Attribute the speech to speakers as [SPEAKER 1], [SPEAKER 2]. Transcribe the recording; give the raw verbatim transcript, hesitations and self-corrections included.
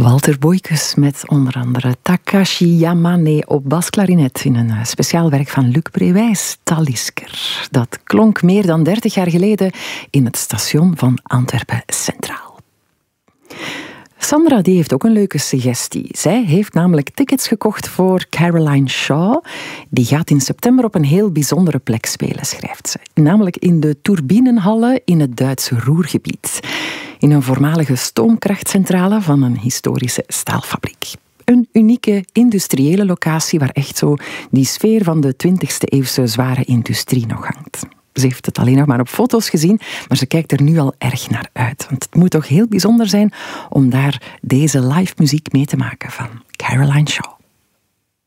[SPEAKER 1] Walter Boykes met onder andere Takashi Yamane op basklarinet in een speciaal werk van Luc Brewijs, Talisker. Dat klonk meer dan dertig jaar geleden in het station van Antwerpen Centraal. Sandra die heeft ook een leuke suggestie. Zij heeft namelijk tickets gekocht voor Caroline Shaw. Die gaat in september op een heel bijzondere plek spelen, schrijft ze. Namelijk in de turbinenhallen in het Duitse Ruhrgebied. In een voormalige stoomkrachtcentrale van een historische staalfabriek. Een unieke industriële locatie waar echt zo die sfeer van de twintigste eeuwse zware industrie nog hangt. Ze heeft het alleen nog maar op foto's gezien, maar ze kijkt er nu al erg naar uit. Want het moet toch heel bijzonder zijn om daar deze live muziek mee te maken van Caroline Shaw.